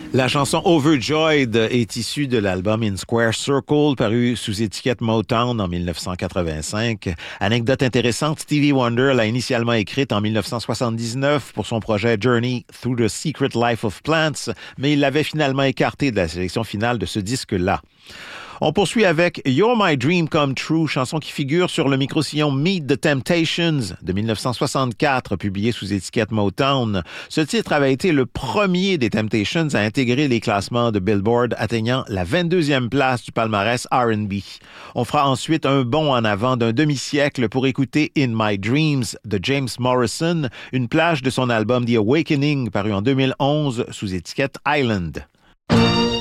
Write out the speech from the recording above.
La chanson Overjoyed est issue de l'album In Square Circle, paru sous étiquette Motown en 1985. Anecdote intéressante, Stevie Wonder l'a initialement écrite en 1979 pour son projet Journey Through the Secret Life of Plants, mais il l'avait finalement écarté de la sélection finale de ce disque-là. On poursuit avec You're My Dream Come True, chanson qui figure sur le micro-sillon Meet the Temptations de 1964, publié sous étiquette Motown. Ce titre avait été le premier des Temptations à intégrer les classements de Billboard, atteignant la 22e place du palmarès R&B. On fera ensuite un bond en avant d'un demi-siècle pour écouter In My Dreams de James Morrison, une plage de son album The Awakening, paru en 2011 sous étiquette Island.